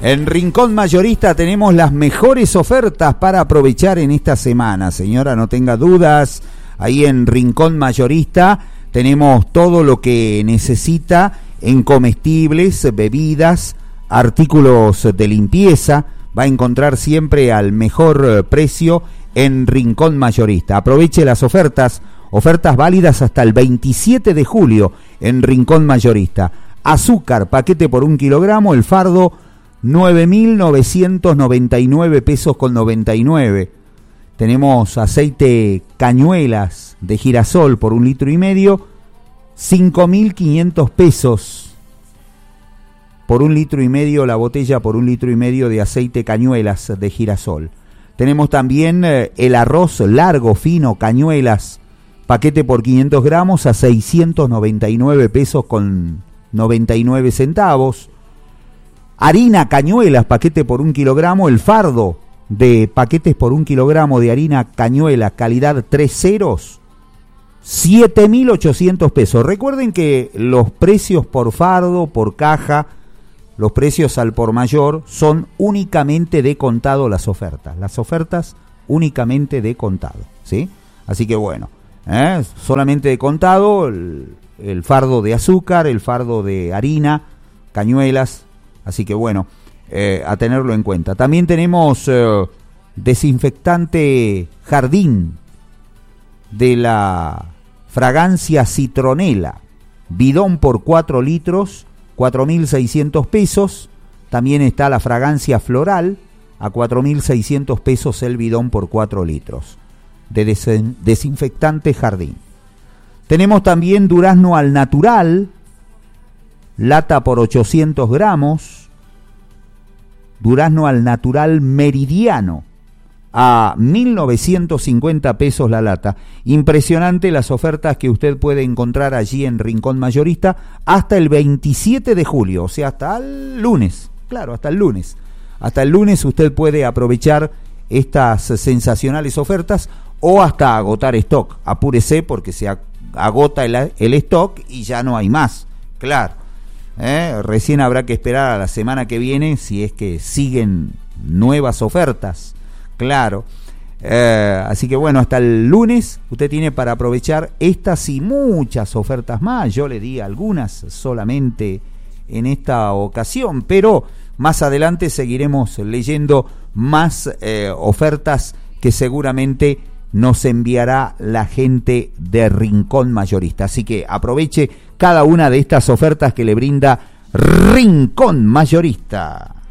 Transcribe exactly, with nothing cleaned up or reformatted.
En Rincón Mayorista tenemos las mejores ofertas para aprovechar en esta semana, señora, no tenga dudas. Ahí en Rincón Mayorista tenemos todo lo que necesita en comestibles, bebidas, artículos de limpieza. Va a encontrar siempre al mejor precio en Rincón Mayorista. Aproveche las ofertas, ofertas válidas hasta el veintisiete de julio en Rincón Mayorista. Azúcar, paquete por un kilogramo, el fardo nueve mil novecientos noventa y nueve pesos con noventa y nueve. Tenemos aceite Cañuelas de girasol por un litro y medio, cinco mil quinientos pesos por un litro y medio, la botella por un litro y medio de aceite Cañuelas de girasol. Tenemos también eh, el arroz largo, fino, Cañuelas, paquete por quinientos gramos a seiscientos noventa y nueve pesos con noventa y nueve centavos. Harina Cañuelas, paquete por un kilogramo, el fardo de paquetes por un kilogramo de harina Cañuelas, calidad tres ceros, siete mil ochocientos pesos. Recuerden que los precios por fardo, por caja, los precios al por mayor son únicamente de contado las ofertas. Las ofertas únicamente de contado, ¿sí? Así que bueno, ¿eh? solamente de contado el, el fardo de azúcar, el fardo de harina, Cañuelas. Así que bueno, eh, a tenerlo en cuenta. También tenemos eh, desinfectante Jardín de la fragancia citronela, bidón por cuatro litros, cuatro mil seiscientos pesos. También está la fragancia floral a cuatro mil seiscientos pesos el bidón por cuatro litros de des- desinfectante Jardín. Tenemos también durazno al natural, lata por ochocientos gramos, durazno al natural meridiano a mil novecientos cincuenta pesos la lata. Impresionante las ofertas que usted puede encontrar allí en Rincón Mayorista hasta el veintisiete de julio, o sea, hasta el lunes, claro, hasta el lunes. Hasta el lunes usted puede aprovechar estas sensacionales ofertas o hasta agotar stock. Apúrese porque se agota el, el stock y ya no hay más, claro. ¿Eh? Recién habrá que esperar a la semana que viene si es que siguen nuevas ofertas, claro. Eh, así que bueno, hasta el lunes usted tiene para aprovechar estas y muchas ofertas más. Yo le di algunas solamente en esta ocasión, pero más adelante seguiremos leyendo más eh, ofertas que seguramente nos enviará la gente de Rincón Mayorista. Así que aproveche cada una de estas ofertas que le brinda Rincón Mayorista.